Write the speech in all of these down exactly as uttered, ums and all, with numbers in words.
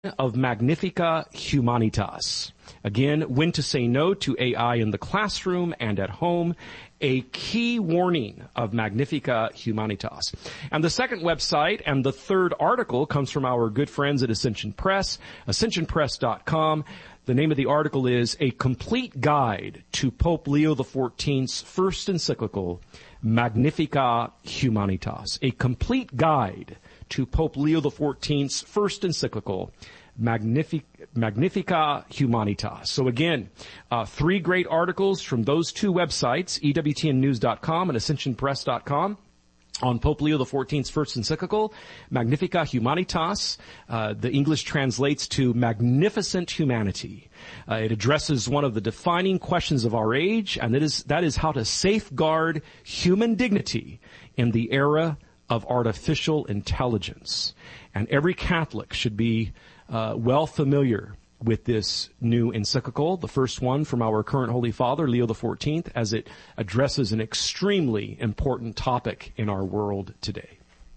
of Magnifica Humanitas. Again, when to say no to A I in the classroom and at home, a key warning of Magnifica Humanitas. And the second website and the third article comes from our good friends at Ascension Press, ascension press dot com. The name of the article is A Complete Guide to Pope Leo the fourteenth's First Encyclical, Magnifica Humanitas. A Complete Guide to Pope Leo the fourteenth's First Encyclical, Magnific- Magnifica Humanitas. So again, uh, three great articles from those two websites, E W T N news dot com and ascension press dot com, on Pope Leo the fourteenth's First Encyclical, Magnifica Humanitas. Uh, the English translates to Magnificent Humanity. Uh, it addresses one of the defining questions of our age, and that is, that is how to safeguard human dignity in the era of artificial intelligence. And every Catholic should be uh, well familiar with this new encyclical, the first one from our current Holy Father, Leo the fourteenth, as it addresses an extremely important topic in our world today.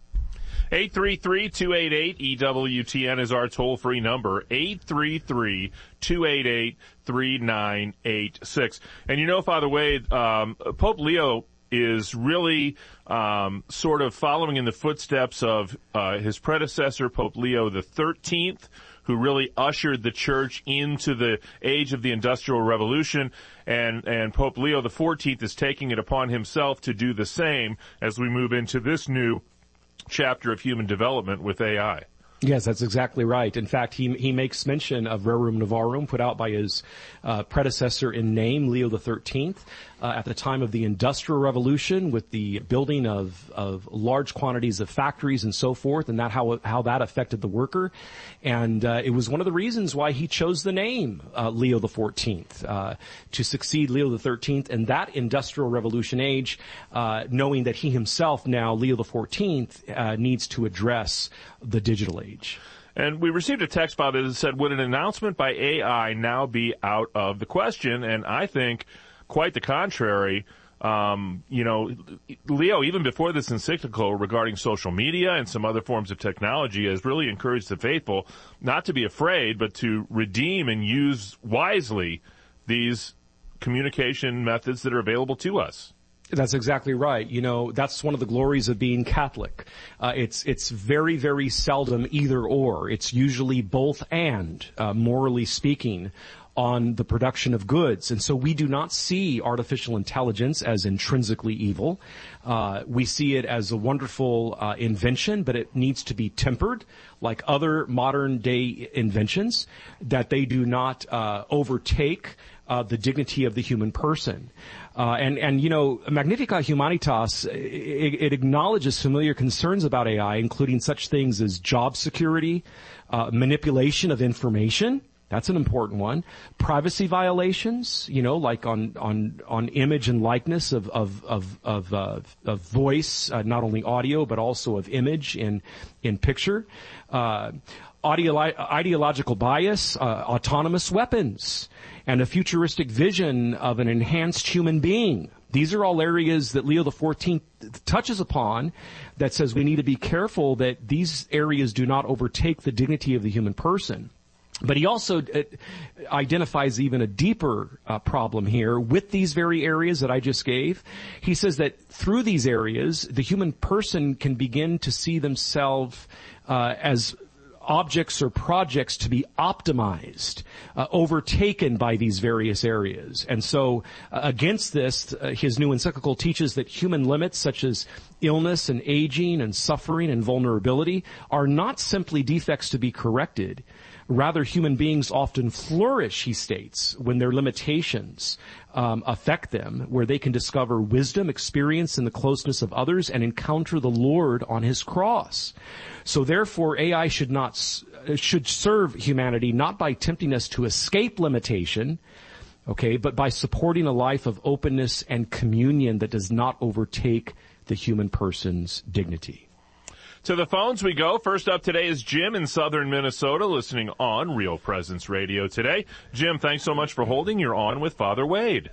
eight three three, two eight eight, E W T N is our toll-free number, eight three three, two eight eight, three nine eight six. And you know, Father Wade, um, Pope Leo is really um, sort of following in the footsteps of uh, his predecessor, Pope Leo the thirteenth, who really ushered the church into the age of the Industrial Revolution, and, and Pope Leo the fourteenth is taking it upon himself to do the same as we move into this new chapter of human development with A I. Yes, that's exactly right. In fact, he he makes mention of Rerum Novarum, put out by his uh, predecessor in name, Leo the thirteenth, uh, at the time of the Industrial Revolution, with the building of of large quantities of factories and so forth, and that how how that affected the worker. And uh, it was one of the reasons why he chose the name uh, Leo the fourteenth uh, to succeed Leo the thirteenth in that Industrial Revolution age, uh, knowing that he himself now, Leo the fourteenth, uh, needs to address the digital age. And we received a text, Father, that said, would an announcement by A I now be out of the question? And I think quite the contrary. Um, you know, Leo, even before this encyclical regarding social media and some other forms of technology, has really encouraged the faithful not to be afraid, but to redeem and use wisely these communication methods that are available to us. That's exactly right. You know, that's one of the glories of being Catholic. Uh, it's, it's very, very seldom either or. It's usually both and, uh, morally speaking, on the production of goods. And so we do not see artificial intelligence as intrinsically evil. Uh, we see it as a wonderful, uh, invention, but it needs to be tempered like other modern day inventions, that they do not, uh, overtake, uh, the dignity of the human person. Uh, and, and, you know, Magnifica Humanitas, it, it acknowledges familiar concerns about A I, including such things as job security, uh, manipulation of information. That's an important one. Privacy violations, you know, like on, on, on image and likeness of, of, of, of, uh, of voice, uh, not only audio, but also of image in, in picture. Uh, ideolo- ideological bias, uh, autonomous weapons, and a futuristic vision of an enhanced human being. These are all areas that Leo the fourteenth touches upon, that says we need to be careful that these areas do not overtake the dignity of the human person. But he also uh, identifies even a deeper uh, problem here with these very areas that I just gave. He says that through these areas, the human person can begin to see themselves uh, as objects or projects to be optimized, uh, overtaken by these various areas. And so uh, against this, uh, his new encyclical teaches that human limits such as illness and aging and suffering and vulnerability are not simply defects to be corrected. Rather, human beings often flourish, he states, when their limitations um, affect them, where they can discover wisdom, experience in the closeness of others, and encounter the Lord on his cross. So therefore, A I should not should serve humanity not by tempting us to escape limitation, okay, but by supporting a life of openness and communion that does not overtake the human person's dignity. To the phones we go. First up today is Jim in southern Minnesota, listening on Real Presence Radio today. Jim, thanks so much for holding. You're on with Father Wade.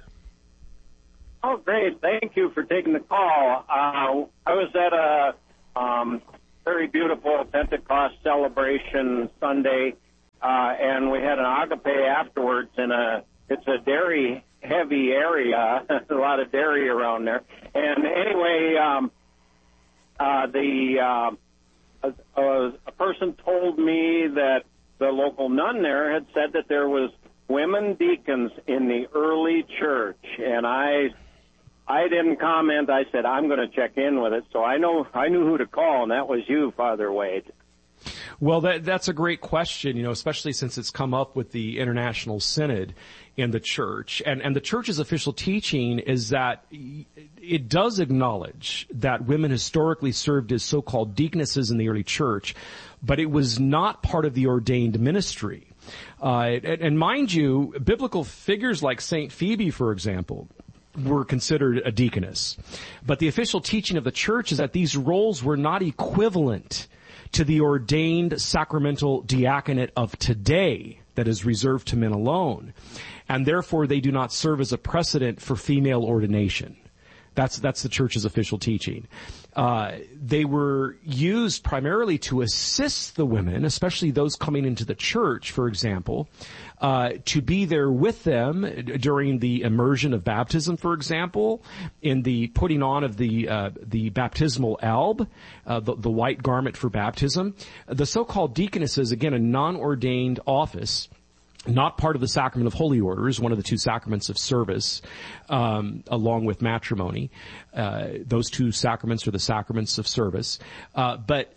Oh, great. Thank you for taking the call. Uh, I was at a um, very beautiful Pentecost celebration Sunday, uh, and we had an agape afterwards in a, it's a dairy heavy area, a lot of dairy around there. And anyway, um, uh, the, uh, a, a person told me that the local nun there had said that there was women deacons in the early church, and I, I didn't comment. I said I'm going to check in with it, so I know I knew who to call, and that was you, Father Wade. Well, that, that's a great question, you know, especially since it's come up with the International Synod in the church. And, and the church's official teaching is that it does acknowledge that women historically served as so-called deaconesses in the early church, but it was not part of the ordained ministry. Uh, and, and mind you, biblical figures like Saint Phoebe, for example, were considered a deaconess. But the official teaching of the church is that these roles were not equivalent to the ordained sacramental diaconate of today that is reserved to men alone. And therefore they do not serve as a precedent for female ordination. That's, that's the church's official teaching. Uh, they were used primarily to assist the women, especially those coming into the church, for example, uh, to be there with them during the immersion of baptism, for example, in the putting on of the, uh, the baptismal alb, uh, the, the white garment for baptism. The so-called deaconesses, again, a non-ordained office, not part of the sacrament of holy orders, one of the two sacraments of service, um, along with matrimony. Uh, those two sacraments are the sacraments of service. Uh, but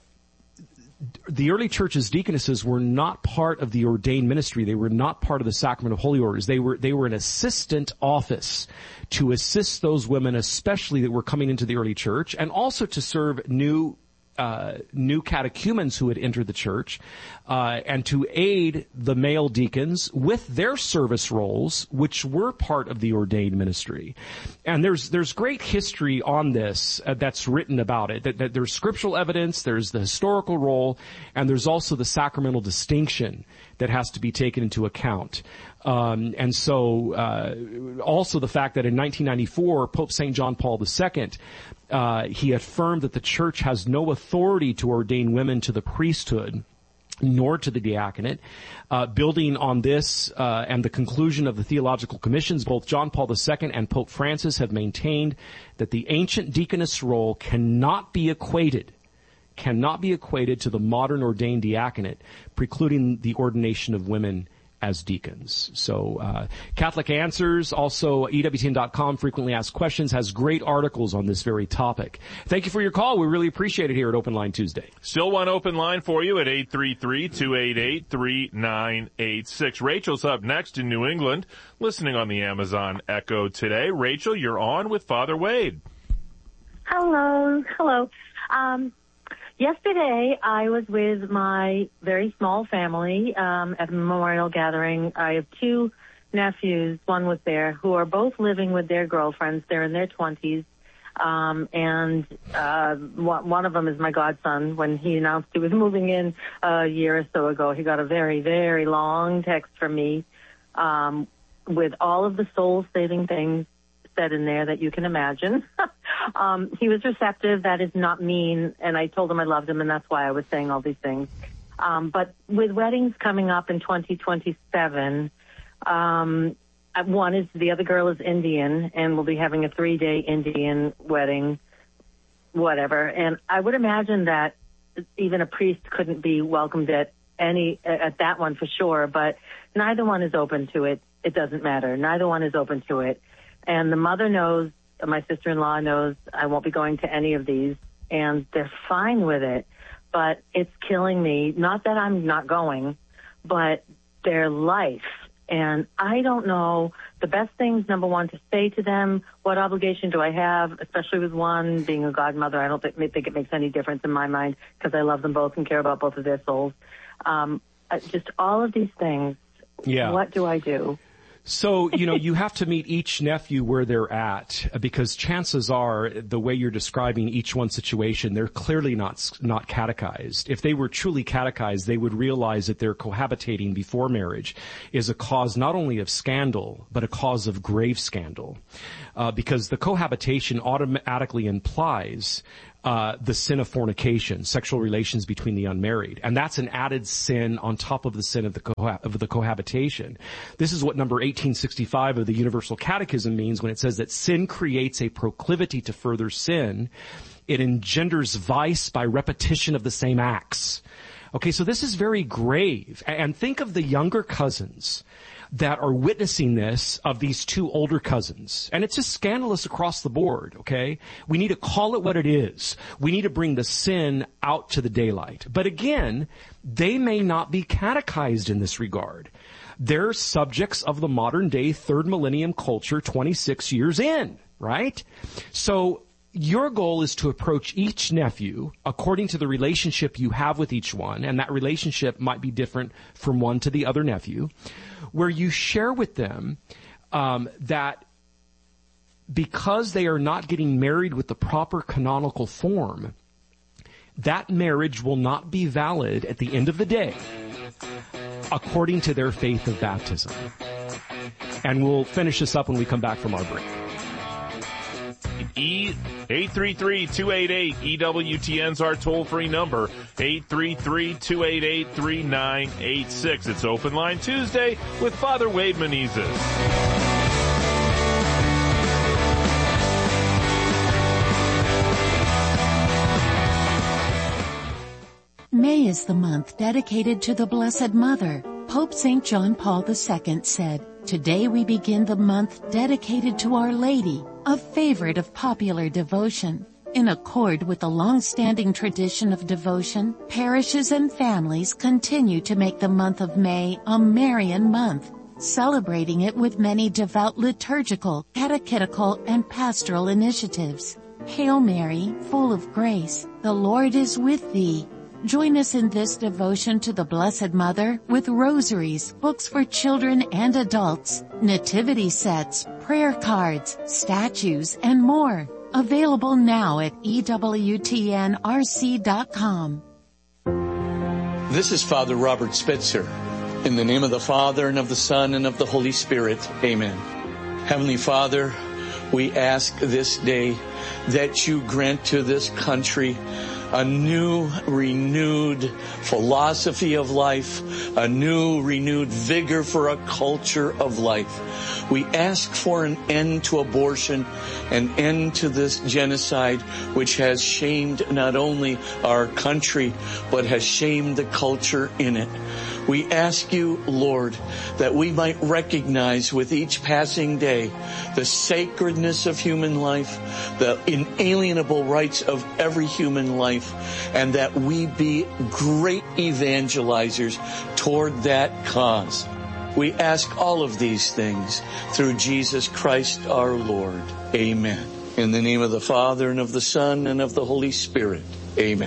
the early church's deaconesses were not part of the ordained ministry. They were not part of the sacrament of holy orders. They were, they were an assistant office to assist those women, especially that were coming into the early church, and also to serve new Uh, new catechumens who had entered the church, uh, and to aid the male deacons with their service roles, which were part of the ordained ministry. And there's, there's great history on this uh, that's written about it. That, that there's scriptural evidence, there's the historical role, and there's also the sacramental distinction that has to be taken into account. Um, and so, uh, also the fact that in nineteen ninety-four, Pope Saint John Paul the Second, uh, he affirmed that the church has no authority to ordain women to the priesthood, nor to the diaconate. Uh, building on this, uh, and the conclusion of the theological commissions, both John Paul the Second and Pope Francis have maintained that the ancient deaconess role cannot be equated cannot be equated to the modern ordained diaconate, precluding the ordination of women as deacons. So, uh, Catholic Answers, also E W T N dot com, frequently asked questions, has great articles on this very topic. Thank you for your call. We really appreciate it here at Open Line Tuesday. Still one open line for you at eight three three, two eight eight, three nine eight six. Rachel's up next in New England, listening on the Amazon Echo today. Rachel, you're on with Father Wade. Hello. Hello. Um, Yesterday, I was with my very small family um, at a memorial gathering. I have two nephews. One was there, who are both living with their girlfriends. They're in their twenties. Um, and uh, one of them is my godson. When he announced he was moving in a year or so ago, he got a very, very long text from me um, with all of the soul-saving things said in there that you can imagine. um, he was receptive. That is not mean. And I told him I loved him, and that's why I was saying all these things. Um, but with weddings coming up in twenty twenty-seven, um, one is, the other girl is Indian, and we'll be having a three-day Indian wedding, whatever. And I would imagine that even a priest couldn't be welcomed at any, at that one for sure, but neither one is open to it. It doesn't matter. Neither one is open to it. And the mother knows, my sister-in-law knows, I won't be going to any of these, and they're fine with it. But it's killing me. Not that I'm not going, but their life. And I don't know the best things, number one, to say to them. What obligation do I have, especially with one being a godmother? I don't think, think it makes any difference in my mind, because I love them both and care about both of their souls. Um, just all of these things. Yeah. What do I do? So, you know, you have to meet each nephew where they're at, because chances are, the way you're describing each one's situation, they're clearly not not catechized. If they were truly catechized, they would realize that their cohabitating before marriage is a cause not only of scandal, but a cause of grave scandal. Uh, because the cohabitation automatically implies uh, the sin of fornication, sexual relations between the unmarried. And that's an added sin on top of the sin of the, co- of the cohabitation. This is what number eighteen sixty-five of the Universal Catechism means when it says that sin creates a proclivity to further sin. It engenders vice by repetition of the same acts. Okay, so this is very grave. And think of the younger cousins that are witnessing this of these two older cousins. And it's just scandalous across the board, okay? We need to call it what it is. We need to bring the sin out to the daylight. But again, they may not be catechized in this regard. They're subjects of the modern day third millennium culture twenty-six years in, right? So your goal is to approach each nephew according to the relationship you have with each one, and that relationship might be different from one to the other nephew, where you share with them um, that because they are not getting married with the proper canonical form, that marriage will not be valid at the end of the day according to their faith of baptism. And we'll finish this up when we come back from our break. E eight three three, two eight eight, E W T N's our toll-free number, eight three three, two eight eight, three nine eight six. It's Open Line Tuesday with Father Wade Menezes. May is the month dedicated to the Blessed Mother. Pope Saint John Paul the Second said, "Today we begin the month dedicated to Our Lady, a favorite of popular devotion." In accord with the long-standing tradition of devotion, parishes and families continue to make the month of May a Marian month, celebrating it with many devout liturgical, catechetical, and pastoral initiatives. Hail Mary, full of grace, the Lord is with thee. Join us in this devotion to the Blessed Mother with rosaries, books for children and adults, nativity sets, prayer cards, statues, and more. Available now at E W T N R C dot com. This is Father Robert Spitzer. In the name of the Father, and of the Son, and of the Holy Spirit. Amen. Heavenly Father, we ask this day that you grant to this country a new, renewed philosophy of life, a new, renewed vigor for a culture of life. We ask for an end to abortion, an end to this genocide which has shamed not only our country, but has shamed the culture in it. We ask you, Lord, that we might recognize with each passing day the sacredness of human life, the inalienable rights of every human life, and that we be great evangelizers toward that cause. We ask all of these things through Jesus Christ our Lord. Amen. In the name of the Father, and of the Son, and of the Holy Spirit. Amen.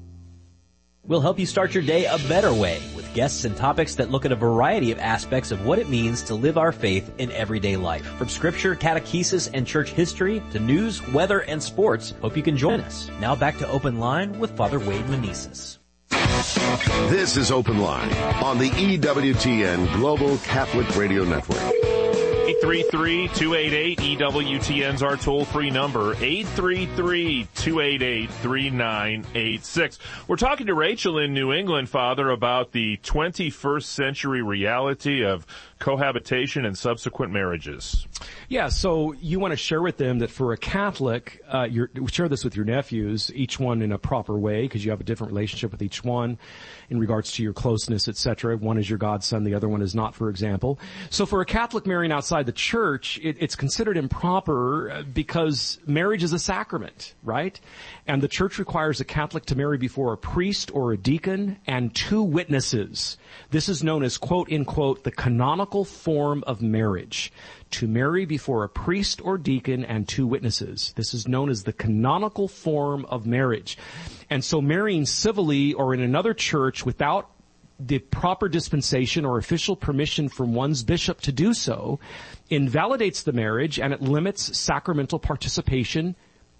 We'll help you start your day a better way with guests and topics that look at a variety of aspects of what it means to live our faith in everyday life. From scripture, catechesis, and church history to news, weather, and sports, hope you can join us. Now back to Open Line with Father Wade Menezes. This is Open Line on the E W T N Global Catholic Radio Network. eight three three, two eight eight, E W T N's our toll-free number, eight three three, two eight eight, three nine eight six. We're talking to Rachel in New England, Father, about the twenty-first century reality of cohabitation and subsequent marriages. Yeah, so you want to share with them that for a Catholic, uh, you're, share this with your nephews, each one in a proper way, because you have a different relationship with each one in regards to your closeness, et cetera. One is your godson, the other one is not, for example. So for a Catholic marrying outside the church, it, it's considered improper because marriage is a sacrament, right? And the church requires a Catholic to marry before a priest or a deacon and two witnesses. This is known as, quote, in quote, the canonical form of marriage. To marry before a priest or deacon and two witnesses. This is known as the canonical form of marriage. And so marrying civilly or in another church without the proper dispensation or official permission from one's bishop to do so invalidates the marriage, and it limits sacramental participation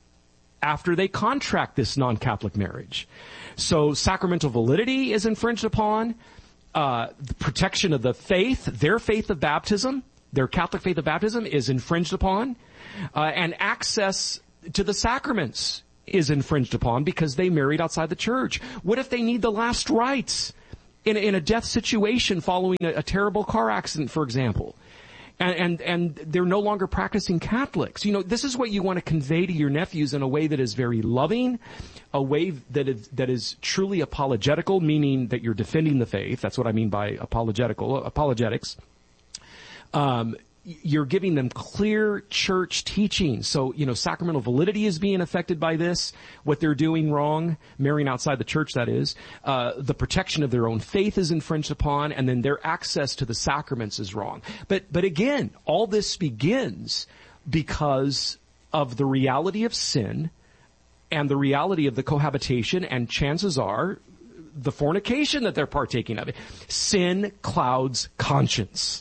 after they contract this non-Catholic marriage. So sacramental validity is infringed upon, uh, the protection of the faith, their faith of baptism, their Catholic faith of baptism is infringed upon, uh, and access to the sacraments is infringed upon because they married outside the church? What if they need the last rites in, in a death situation following a, a terrible car accident, for example? And, and, and they're no longer practicing Catholics. You know, this is what you want to convey to your nephews in a way that is very loving, a way that is, that is truly apologetical, meaning that you're defending the faith. That's what I mean by apologetical, apologetics. Um, you're giving them clear church teaching. So, you know, sacramental validity is being affected by this, what they're doing wrong, marrying outside the church, that is. Uh, the protection of their own faith is infringed upon, and then their access to the sacraments is wrong. But, but again, all this begins because of the reality of sin and the reality of the cohabitation, and chances are the fornication that they're partaking of. Sin clouds conscience.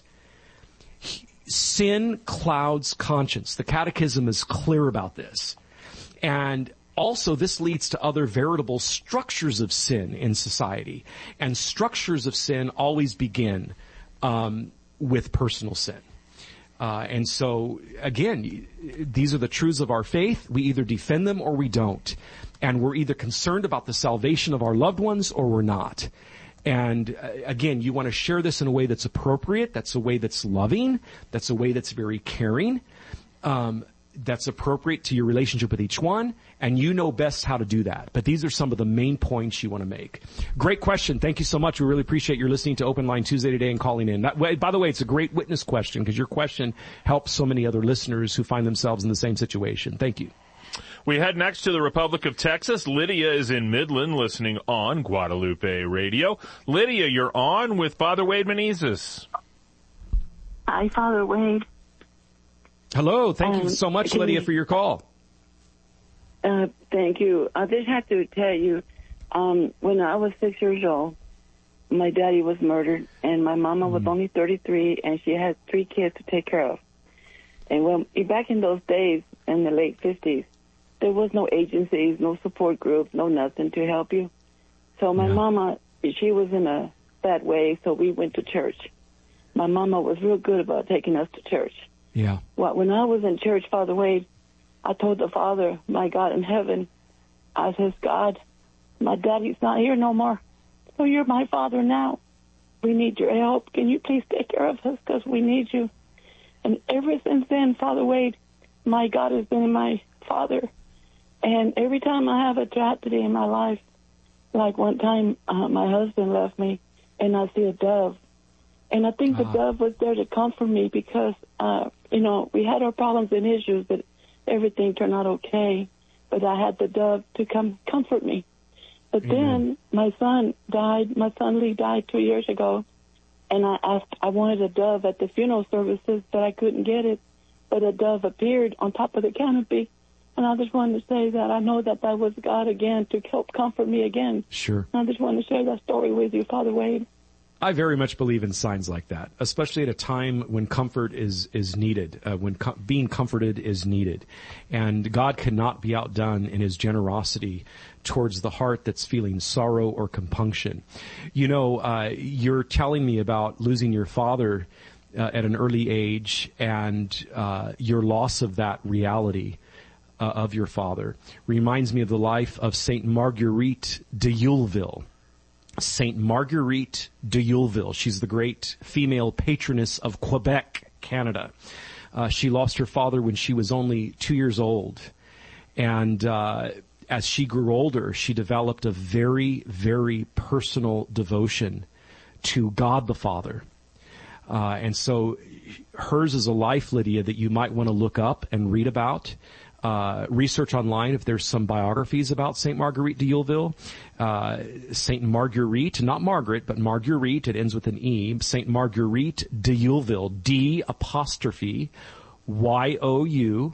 Sin clouds conscience. The Catechism is clear about this. And also this leads to other veritable structures of sin in society. And structures of sin always begin um, with personal sin. Uh, and so, again, these are the truths of our faith. We either defend them or we don't. And we're either concerned about the salvation of our loved ones or we're not. And uh, again, you want to share this in a way that's appropriate, that's a way that's loving, that's a way that's very caring, um, that's appropriate to your relationship with each one, and you know best how to do that. But these are some of the main points you want to make. Great question. Thank you so much. We really appreciate your listening to Open Line Tuesday today and calling in. That, by the way, it's a great witness question because your question helps so many other listeners who find themselves in the same situation. Thank you. We head next to the Republic of Texas. Lydia is in Midland listening on Guadalupe Radio. Lydia, you're on with Father Wade Menezes. Hi, Father Wade. Hello. Thank um, you so much, Lydia, you, for your call. Uh, thank you. I just have to tell you, um, when I was six years old, my daddy was murdered, and my mama mm. was only thirty-three, and she had three kids to take care of. And when back in those days, in the late fifties, there was no agencies, no support group, no nothing to help you. So my yeah. mama, she was in a bad way, so we went to church. My mama was real good about taking us to church. Yeah. Well, when I was in church, Father Wade, I told the Father, my God in heaven, I says, God, my daddy's not here no more, so you're my Father now. We need your help. Can you please take care of us because we need you? And ever since then, Father Wade, my God has been my Father. And every time I have a tragedy in my life, like one time uh, my husband left me and I see a dove. And I think uh-huh. the dove was there to comfort me because, uh, you know, we had our problems and issues, but everything turned out okay. But I had the dove to come comfort me. But mm-hmm. then my son died. My son Lee died two years ago. And I asked, I wanted a dove at the funeral services, but I couldn't get it. But a dove appeared on top of the canopy. And I just wanted to say that I know that that was God again to help comfort me again. Sure. I just wanted to share that story with you, Father Wade. I very much believe in signs like that, especially at a time when comfort is, is needed, uh, when co- being comforted is needed. And God cannot be outdone in his generosity towards the heart that's feeling sorrow or compunction. You know, uh, you're telling me about losing your father uh, at an early age and uh, your loss of that reality uh, of your father reminds me of the life of Saint Marguerite de Youleville. Saint Marguerite de Youleville. She's the great female patroness of Quebec, Canada. Uh, she lost her father when she was only two years old. And uh, as she grew older, she developed a very, very personal devotion to God the Father. Uh, and so hers is a life, Lydia, that you might want to look up and read about. Uh, research online if there's some biographies about Saint Marguerite de Youleville. Uh, Saint Marguerite, not Margaret, but Marguerite, it ends with an E. Saint Marguerite de Youleville, D apostrophe Y O U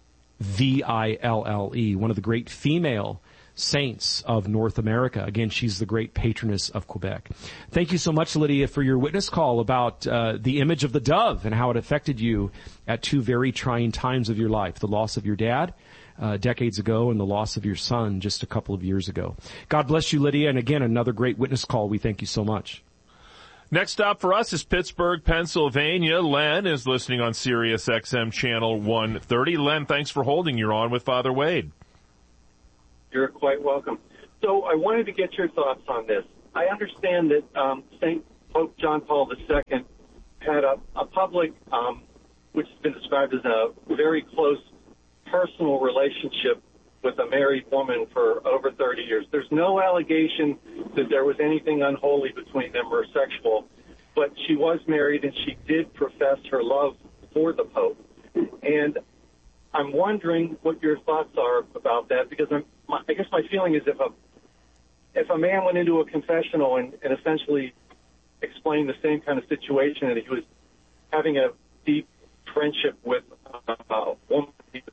V I L L E, one of the great female saints of North America. Again, she's the great patroness of Quebec. Thank you so much, Lydia, for your witness call about uh, the image of the dove and how it affected you at two very trying times of your life, the loss of your dad uh, decades ago and the loss of your son just a couple of years ago. God bless you, Lydia, and again, another great witness call. We thank you so much. Next stop for us is Pittsburgh, Pennsylvania. Len is listening on Sirius X M Channel one thirty. Len, thanks for holding. You're on with Father Wade. You're quite welcome. So I wanted to get your thoughts on this. I understand that um, Saint Pope John Paul the Second had a, a public, um, which has been described as a very close personal relationship with a married woman for over thirty years. There's no allegation that there was anything unholy between them or sexual, but she was married and she did profess her love for the Pope. And I'm wondering what your thoughts are about that, because I'm, my, I guess my feeling is if a if a man went into a confessional and, and essentially explained the same kind of situation, and he was having a deep friendship with a woman,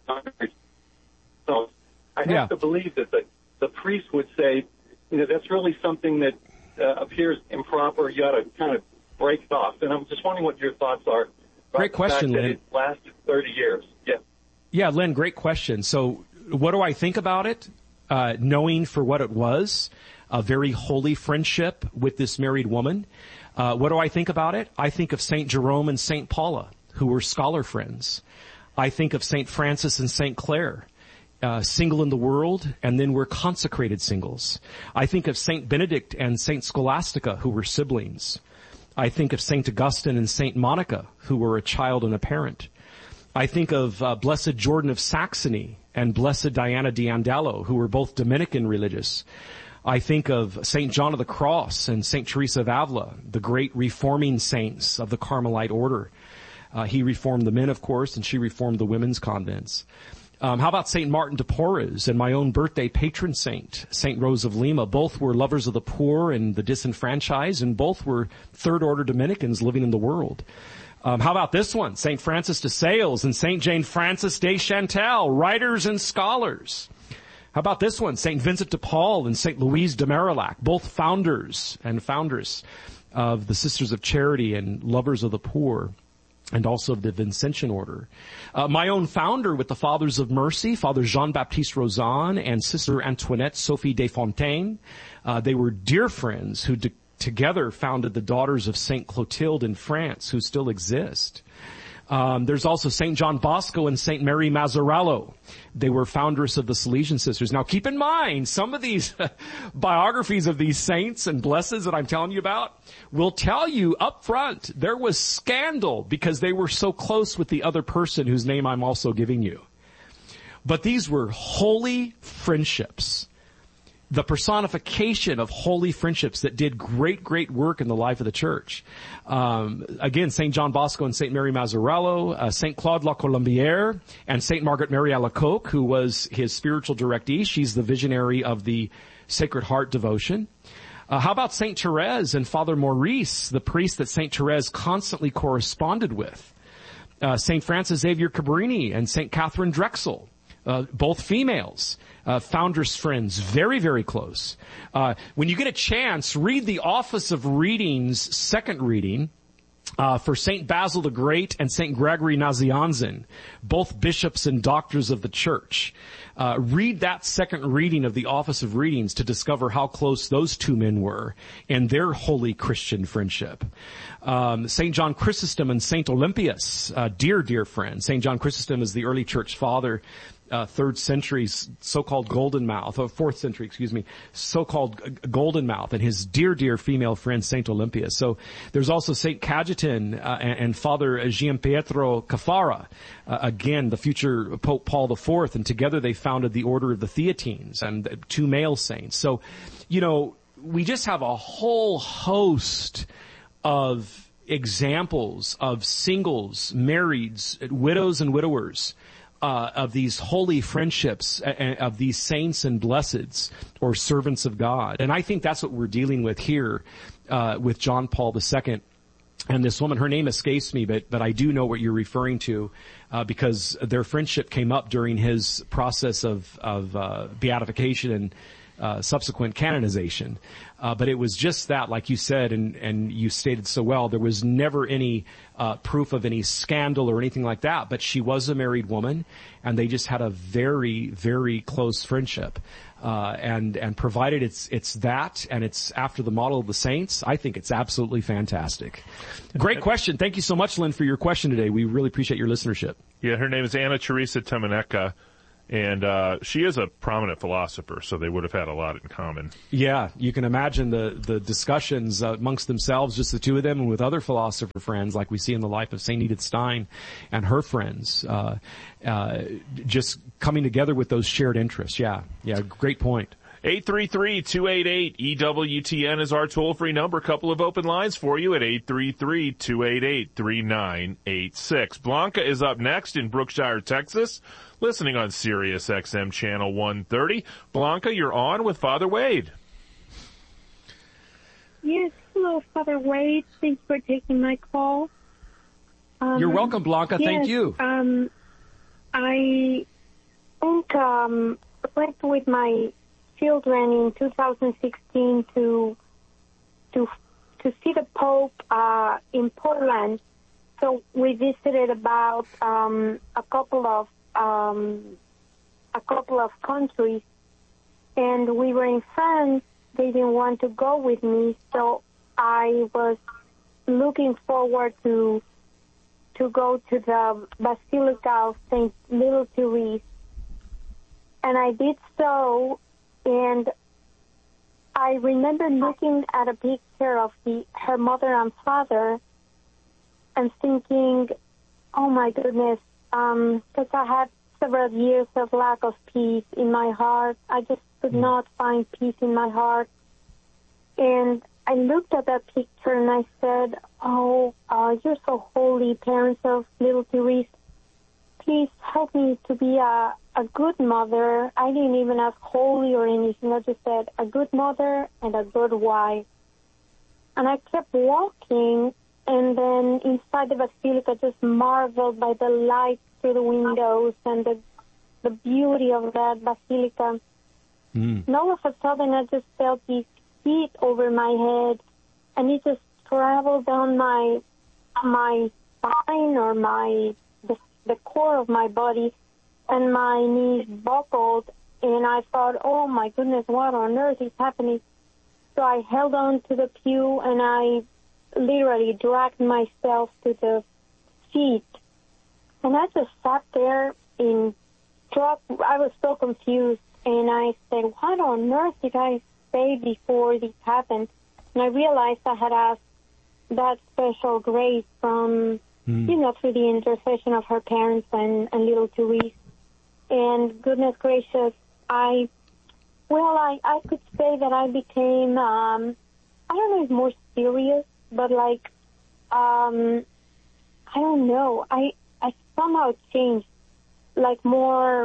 so I have yeah. to believe that the, the priest would say, you know, that's really something that uh, appears improper. You ought to kind of break it off. And I'm just wondering what your thoughts are. Great question, Lynn. It lasted thirty years. Yeah. Yeah, Lynn, great question. So what do I think about it? Uh, knowing for what it was, a very holy friendship with this married woman. Uh, what do I think about it? I think of Saint Jerome and Saint Paula, who were scholar friends. I think of Saint Francis and Saint Clare, uh, single in the world, and then were consecrated singles. I think of Saint Benedict and Saint Scholastica, who were siblings. I think of Saint Augustine and Saint Monica, who were a child and a parent. I think of uh, Blessed Jordan of Saxony and Blessed Diana di Andalo, who were both Dominican religious. I think of Saint John of the Cross and Saint Teresa of Avila, the great reforming saints of the Carmelite order. Uh, he reformed the men, of course, and she reformed the women's convents. Um, how about Saint Martin de Porres and my own birthday patron saint, Saint Rose of Lima? Both were lovers of the poor and the disenfranchised, and both were third-order Dominicans living in the world. Um, how about this one? Saint Francis de Sales and Saint Jane Frances de Chantal, writers and scholars. How about this one? Saint Vincent de Paul and Saint Louise de Marillac, both founders and foundress of the Sisters of Charity and lovers of the poor, and also of the Vincentian order. Uh, my own founder with the Fathers of Mercy, Father Jean-Baptiste Rozan and Sister Antoinette Sophie Desfontaines. Uh, they were dear friends who de- together founded the Daughters of Saint Clotilde in France, who still exist. Um, there's also Saint John Bosco and Saint Mary Mazzarello. They were foundress of the Salesian Sisters. Now keep in mind, some of these biographies of these saints and blesseds that I'm telling you about will tell you up front there was scandal because they were so close with the other person whose name I'm also giving you. But these were holy friendships, the personification of holy friendships that did great, great work in the life of the church. Um, again, Saint John Bosco and Saint Mary Mazzarello, uh, Saint Claude La Colombière, and Saint Margaret Mary Alacoque, who was his spiritual directee. She's the visionary of the Sacred Heart devotion. Uh, how about Saint Therese and Father Maurice, the priest that Saint Therese constantly corresponded with? Uh, Saint Francis Xavier Cabrini and Saint Catherine Drexel, uh, both females. Uh, founders' friends, very, very close. Uh, when you get a chance, read the Office of Readings second reading uh, for Saint Basil the Great and Saint Gregory Nazianzen, both bishops and doctors of the church. Uh, read that second reading of the Office of Readings to discover how close those two men were in their holy Christian friendship. Um, Saint John Chrysostom and Saint Olympius, uh, dear, dear friends. Saint John Chrysostom is the early church father, Uh, third century so-called golden mouth, or fourth century, excuse me, so-called golden mouth, and his dear, dear female friend, Saint Olympius. So there's also Saint Cajetan uh, and, and Father Gianpietro Cafara, uh, again, the future Pope Paul the Fourth, and together they founded the Order of the Theatines and two male saints. So, you know, we just have a whole host of examples of singles, marrieds, widows and widowers, Uh, of these holy friendships, uh, of these saints and blesseds or servants of God. And I think that's what we're dealing with here, uh, with John Paul the Second and this woman. Her name escapes me, but, but I do know what you're referring to, uh, because their friendship came up during his process of, of, uh, beatification and, uh, subsequent canonization. Uh, but it was just that, like you said, and, and you stated so well, there was never any, uh, proof of any scandal or anything like that. But she was a married woman, and they just had a very, very close friendship. Uh, and, and provided it's, it's that, and it's after the model of the saints, I think it's absolutely fantastic. Great question. Thank you so much, Lynn, for your question today. We really appreciate your listenership. Yeah, her name is Anna Teresa Temeneka. And uh, she is a prominent philosopher, so they would have had a lot in common. Yeah, you can imagine the, the discussions uh, amongst themselves, just the two of them, and with other philosopher friends, like we see in the life of Saint Edith Stein and her friends, uh, uh, just coming together with those shared interests. Yeah, yeah, great point. eight three three, two eight eight, E W T N is our toll-free number. A couple of open lines for you at eight three three, two eight eight, three nine eight six. Blanca is up next in Brookshire, Texas, listening on Sirius X M Channel one thirty. Blanca, you're on with Father Wade. Yes, hello, Father Wade. Thanks for taking my call. Um, you're welcome, Blanca. Yes, Thank you. Um, I think um, went with my children in two thousand sixteen to to to see the Pope uh, in Portland. So we visited about um, a couple of um, a couple of countries, and we were in France. They didn't want to go with me, so I was looking forward to to go to the Basilica of Saint Little Therese, and I did so. And I remember looking at a picture of the, her mother and father and thinking, oh my goodness, um, because I had several years of lack of peace in my heart. I just could not find peace in my heart. And I looked at that picture and I said, oh, uh, you're so holy, parents of Little Therese. Please help me to be a, a good mother. I didn't even ask holy or anything. I just said a good mother and a good wife. And I kept walking, and then inside the basilica, just marveled by the light through the windows and the the beauty of that basilica. Mm. And all of a sudden, I just felt this heat over my head, and it just traveled down my my spine or my the, the core of my body, and my knees buckled, and I thought, oh my goodness, what on earth is happening? So I held on to the pew, and I literally dragged myself to the seat, and I just sat there in shock. I was so confused, and I said, what on earth did I say before this happened? And I realized I had asked that special grace from, mm. you know, through the intercession of her parents and, and little Therese. And goodness gracious, I, well, I, I could say that I became, um, I don't know if more serious, but like, um, I don't know, I, I somehow changed, like more,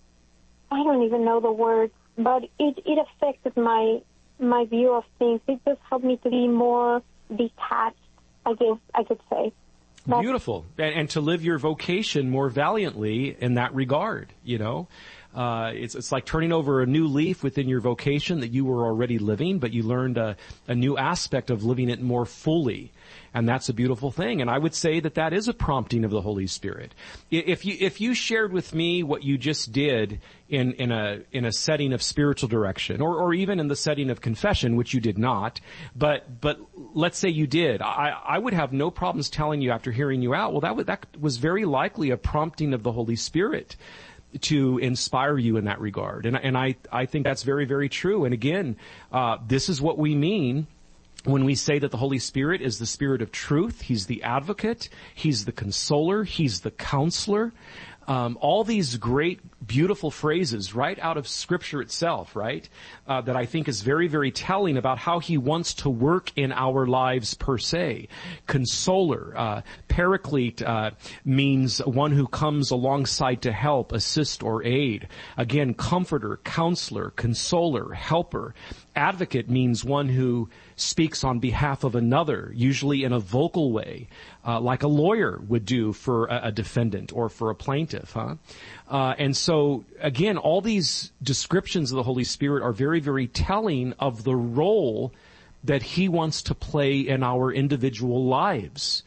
I don't even know the word, but it, it affected my, my view of things. It just helped me to be more detached, I guess I could say. That's beautiful. And, and to live your vocation more valiantly in that regard, you know. Uh, it's, it's like turning over a new leaf within your vocation that you were already living, but you learned a, a new aspect of living it more fully. And that's a beautiful thing. And I would say that that is a prompting of the Holy Spirit. If you, if you shared with me what you just did in, in a, in a setting of spiritual direction, or, or even in the setting of confession, which you did not, but, but let's say you did, I, I would have no problems telling you after hearing you out, well, that was, that was very likely a prompting of the Holy Spirit to inspire you in that regard. And, and I, I think that's very, very true. And again, uh, this is what we mean when we say that the Holy Spirit is the Spirit of truth. He's the advocate. He's the consoler. He's the counselor. Um, all these great, beautiful phrases right out of Scripture itself, right? Uh, that I think is very, very telling about how He wants to work in our lives per se. Consoler, uh, paraclete, uh, means one who comes alongside to help, assist, or aid. Again, comforter, counselor, consoler, helper. Advocate means one who speaks on behalf of another, usually in a vocal way, uh, like a lawyer would do for a, a defendant or for a plaintiff, huh? Uh, and so, again, all these descriptions of the Holy Spirit are very, very telling of the role that He wants to play in our individual lives.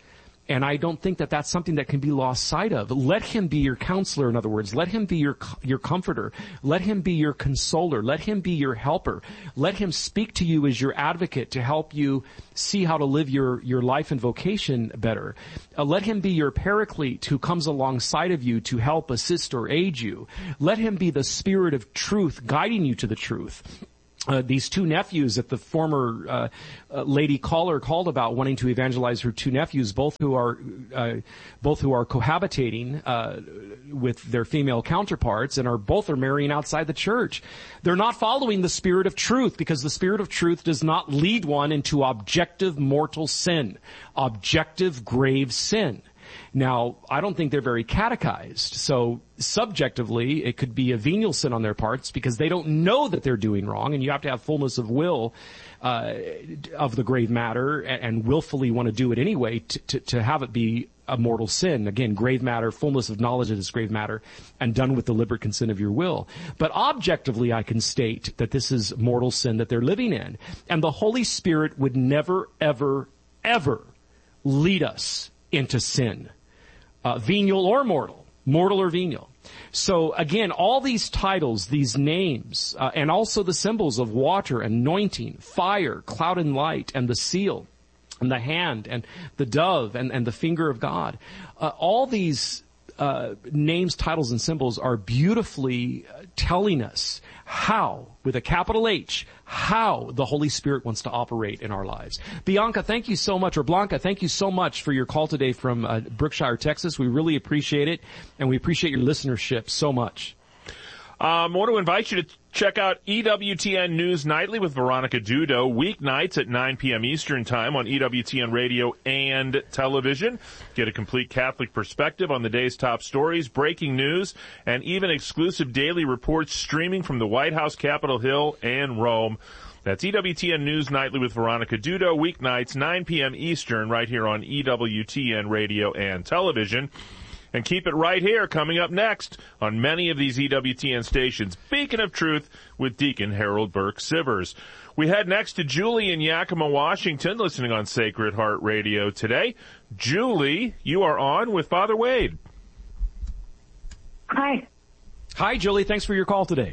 And I don't think that that's something that can be lost sight of. Let him be your counselor, in other words. Let him be your your comforter. Let him be your consoler. Let him be your helper. Let him speak to you as your advocate to help you see how to live your, your life and vocation better. Uh, let him be your paraclete who comes alongside of you to help, assist, or aid you. Let him be the Spirit of truth guiding you to the truth. Uh, these two nephews that the former uh, uh, lady caller called about, wanting to evangelize her two nephews, both who are uh, both who are cohabitating uh, with their female counterparts, and are both are marrying outside the church. They're not following the Spirit of truth, because the Spirit of truth does not lead one into objective mortal sin, objective grave sin. Now, I don't think they're very catechized, so subjectively, it could be a venial sin on their parts because they don't know that they're doing wrong, and you have to have fullness of will uh, of the grave matter and, and willfully want to do it anyway to, to, to have it be a mortal sin. Again, grave matter, fullness of knowledge of this grave matter, and done with deliberate consent of your will. But objectively, I can state that this is mortal sin that they're living in, and the Holy Spirit would never, ever, ever lead us into sin, uh, venial or mortal, mortal or venial. So again, all these titles, these names, uh, and also the symbols of water, anointing, fire, cloud and light, and the seal, and the hand, and the dove, and, and the finger of God, uh, all these uh, names, titles, and symbols are beautifully telling us how, with a capital H, how the Holy Spirit wants to operate in our lives. Bianca, thank you so much, or Blanca, thank you so much for your call today from uh, Brookshire, Texas. We really appreciate it, and we appreciate your listenership so much. Um, I want to invite you to check out E W T N News Nightly with Veronica Dudo, weeknights at nine p.m. Eastern Time on E W T N Radio and television. Get a complete Catholic perspective on the day's top stories, breaking news, and even exclusive daily reports streaming from the White House, Capitol Hill, and Rome. That's E W T N News Nightly with Veronica Dudo, weeknights, nine p.m. Eastern, right here on E W T N Radio and television. And keep it right here, coming up next on many of these E W T N stations, Beacon of Truth with Deacon Harold Burke Sivers. We head next to Julie in Yakima, Washington, listening on Sacred Heart Radio today. Julie, you are on with Father Wade. Hi. Hi, Julie. Thanks for your call today.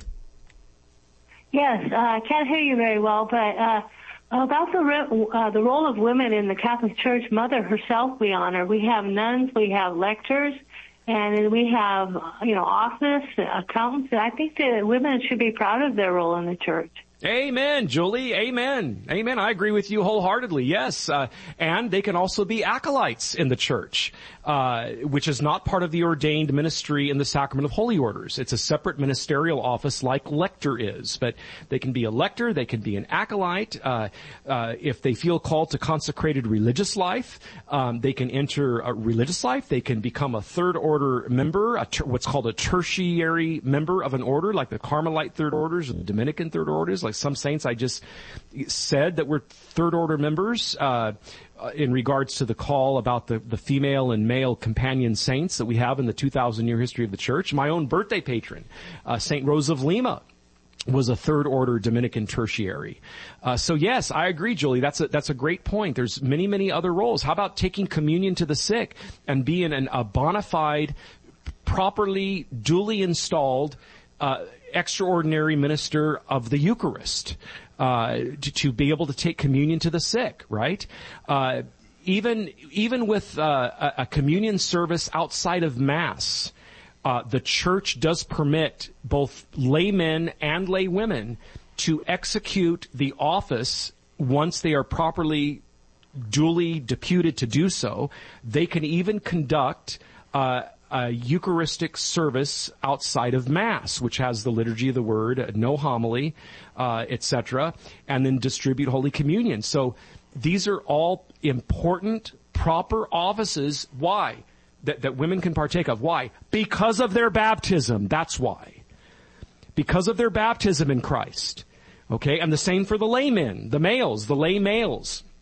Yes, uh, I can't hear you very well, but uh, about the uh, the role of women in the Catholic Church, Mother herself we honor. We have nuns, we have lectors, and we have, you know, office, accountants. I think that women should be proud of their role in the church. Amen, Julie. Amen. Amen. I agree with you wholeheartedly. Yes. Uh, and they can also be acolytes in the church, uh, which is not part of the ordained ministry in the Sacrament of Holy Orders. It's a separate ministerial office like lector is. But they can be a lector. They can be an acolyte. Uh, uh, if they feel called to consecrated religious life, um, they can enter a religious life. They can become a third order member, a ter- what's called a tertiary member of an order, like the Carmelite third orders and the Dominican third orders. Like some saints I just said that we're third order members, uh, in regards to the call about the, the female and male companion saints that we have in the two thousand year history of the church. My own birthday patron, uh, Saint Rose of Lima, was a third order Dominican tertiary. Uh, so yes, I agree, Julie. That's a, that's a great point. There's many, many other roles. How about taking communion to the sick and being an, a bona fide, properly, duly installed, uh, extraordinary minister of the Eucharist, uh, to, to be able to take communion to the sick, right? Uh, even, even with, uh, a, a communion service outside of Mass, uh, the church does permit both laymen and laywomen to execute the office once they are properly, duly deputed to do so. They can even conduct, uh, a Eucharistic service outside of Mass, which has the liturgy of the Word, no homily, uh, et cetera, and then distribute Holy Communion. So these are all important, proper offices. Why? That, that women can partake of. Why? Because of their baptism. That's why. Because of their baptism in Christ. Okay? And the same for the laymen, the males, the lay males.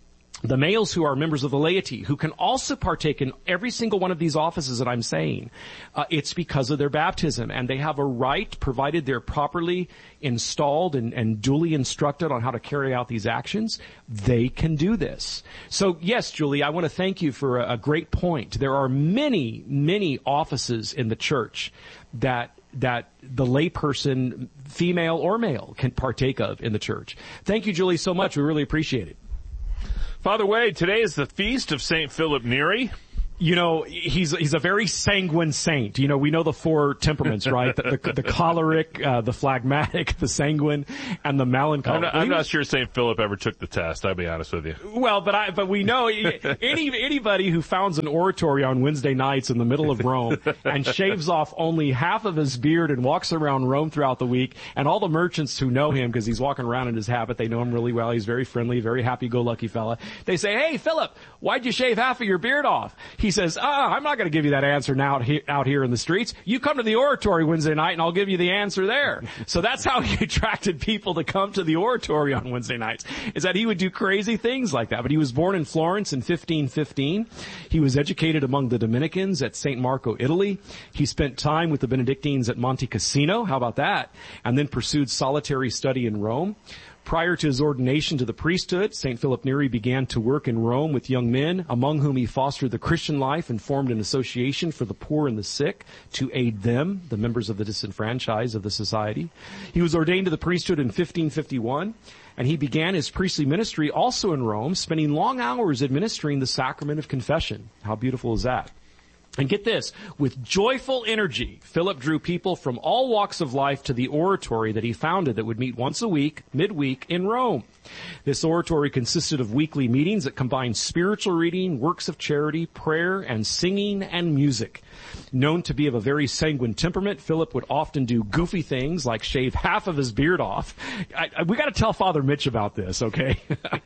The males who are members of the laity, who can also partake in every single one of these offices that I'm saying, uh, it's because of their baptism, and they have a right, provided they're properly installed and, and duly instructed on how to carry out these actions, they can do this. So yes, Julie, I want to thank you for a, a great point. There are many, many offices in the church that that the layperson, female or male, can partake of in the church. Thank you, Julie, so much. We really appreciate it. Father Wade, today is the feast of Saint Philip Neri. You know, he's he's a very sanguine saint. You know, we know the four temperaments, right? The, the, the choleric, uh, the phlegmatic, the sanguine, and the melancholic. I'm not, I'm not sure Saint Philip ever took the test, I'll be honest with you. Well, but I but we know any anybody who founds an oratory on Wednesday nights in the middle of Rome and shaves off only half of his beard and walks around Rome throughout the week, and all the merchants who know him because he's walking around in his habit, they know him really well. He's very friendly, very happy-go-lucky fella. They say, "Hey, Philip, why'd you shave half of your beard off?" He says, ah, I'm not going to give you that answer now out here, out here in the streets. You come to the oratory Wednesday night and I'll give you the answer there. So that's how he attracted people to come to the oratory on Wednesday nights, is that he would do crazy things like that. But he was born in Florence in fifteen fifteen. He was educated among the Dominicans at Saint Marco, Italy. He spent time with the Benedictines at Monte Cassino. How about that? And then pursued solitary study in Rome. Prior to his ordination to the priesthood, Saint Philip Neri began to work in Rome with young men, among whom he fostered the Christian life and formed an association for the poor and the sick to aid them, the members of the disenfranchised of the society. He was ordained to the priesthood in fifteen fifty-one, and he began his priestly ministry also in Rome, spending long hours administering the sacrament of confession. How beautiful is that? And get this, with joyful energy, Philip drew people from all walks of life to the oratory that he founded that would meet once a week, midweek, in Rome. This oratory consisted of weekly meetings that combined spiritual reading, works of charity, prayer, and singing and music. Known to be of a very sanguine temperament, Philip would often do goofy things like shave half of his beard off. I, I, we got to tell Father Mitch about this, okay?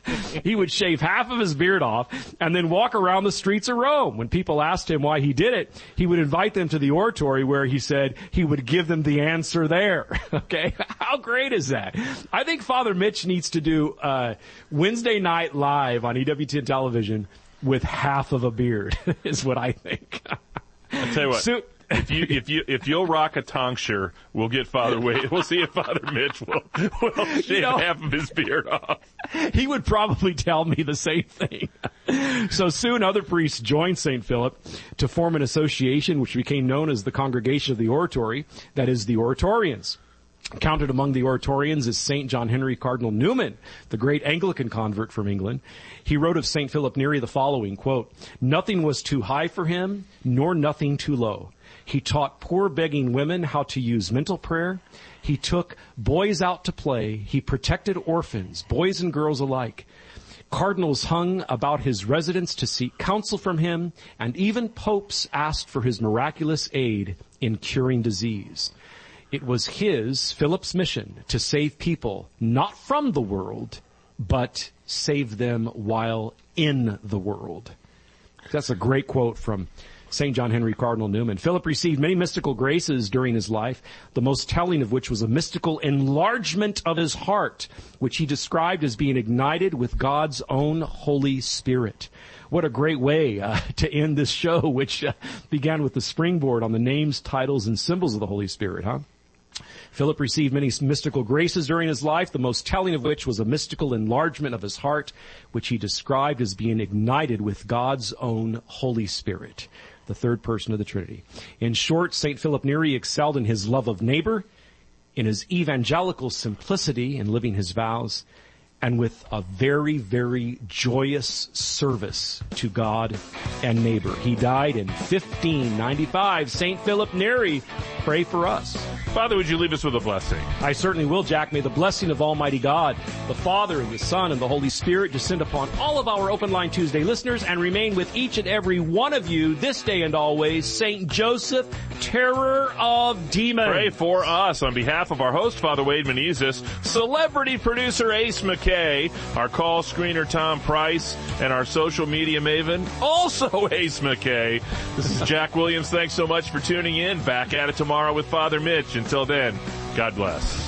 He would shave half of his beard off and then walk around the streets of Rome. When people asked him why he did it, he would invite them to the oratory where he said he would give them the answer there. Okay? How great is that? I think Father Mitch needs to do uh Wednesday Night Live on E W T N television with half of a beard, is what I think. I'll tell you what. So, if you if you if you'll rock a tonsure, we'll get Father Wade. We'll see if Father Mitch will will shave you know, half of his beard off. He would probably tell me the same thing. So soon, other priests joined Saint Philip to form an association which became known as the Congregation of the Oratory. That is, the Oratorians. Counted among the Oratorians is Saint John Henry Cardinal Newman, the great Anglican convert from England. He wrote of Saint Philip Neri the following, quote, "Nothing was too high for him, nor nothing too low. He taught poor begging women how to use mental prayer. He took boys out to play. He protected orphans, boys and girls alike. Cardinals hung about his residence to seek counsel from him, and even popes asked for his miraculous aid in curing disease. It was his, Philip's mission, to save people not from the world, but save them while in the world." That's a great quote from Saint John Henry Cardinal Newman. Philip received many mystical graces during his life, the most telling of which was a mystical enlargement of his heart, which he described as being ignited with God's own Holy Spirit. What a great way uh, to end this show, which uh, began with the springboard on the names, titles, and symbols of the Holy Spirit, huh? Philip received many mystical graces during his life, the most telling of which was a mystical enlargement of his heart, which he described as being ignited with God's own Holy Spirit, the third person of the Trinity. In short, Saint Philip Neri excelled in his love of neighbor, in his evangelical simplicity in living his vows, and with a very, very joyous service to God and neighbor. He died in fifteen ninety-five. Saint Philip Neri, pray for us. Father, would you leave us with a blessing? I certainly will, Jack. May the blessing of Almighty God, the Father and the Son and the Holy Spirit descend upon all of our Open Line Tuesday listeners and remain with each and every one of you this day and always. Saint Joseph, terror of demons. Pray for us on behalf of our host, Father Wade Menezes, celebrity producer Ace McKay, our call screener Tom Price, and our social media maven, also Ace McKay. This is Jack Williams. Thanks so much for tuning in. Back at it tomorrow with Father Mitch. Until then, God bless.